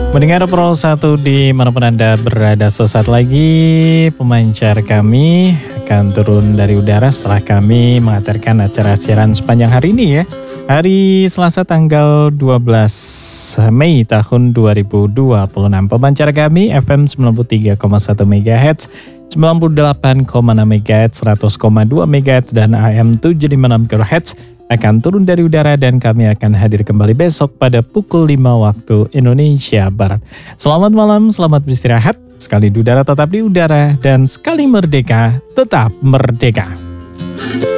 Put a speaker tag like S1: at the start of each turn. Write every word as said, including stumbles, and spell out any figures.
S1: Mendengar Pro satu di manapun Anda berada, sesaat lagi pemancar kami akan turun dari udara setelah kami mengantarkan acara siaran sepanjang hari ini ya. Hari Selasa tanggal dua belas Mei tahun dua ribu dua puluh enam. Pemancar kami F M sembilan puluh tiga koma satu MHz, sembilan puluh delapan koma enam MHz, seratus koma dua MHz, dan A M tujuh lima enam kilohertz akan turun dari udara dan kami akan hadir kembali besok pada pukul lima waktu Indonesia Barat. Selamat malam, selamat beristirahat. Sekali di udara tetap di udara, dan sekali merdeka tetap merdeka.